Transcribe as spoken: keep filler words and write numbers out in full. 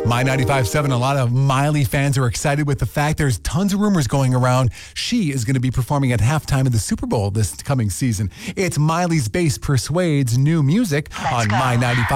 My ninety-five point seven, a lot of Miley fans are excited with the fact there's tons of rumors going around. She is going to be performing at halftime of the Super Bowl this coming season. It's Miley's Bass Persuades new music Let's on go. My ninety-five.